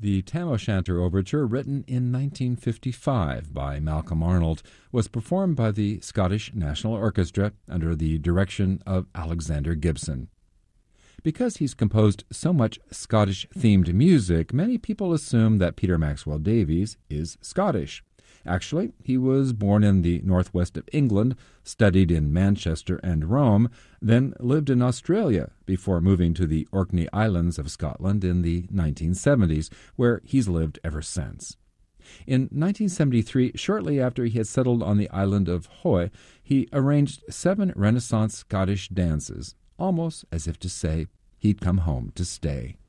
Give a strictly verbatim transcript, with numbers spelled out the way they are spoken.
The Tam O'Shanter Overture, written in nineteen fifty-five by Malcolm Arnold, was performed by the Scottish National Orchestra under the direction of Alexander Gibson. Because he's composed so much Scottish-themed music, many people assume that Peter Maxwell Davies is Scottish. Actually, he was born in the northwest of England, studied in Manchester and Rome, then lived in Australia before moving to the Orkney Islands of Scotland in the nineteen seventies, where he's lived ever since. In nineteen seventy-three, shortly after he had settled on the island of Hoy, he arranged seven Renaissance Scottish dances, almost as if to say he'd come home to stay.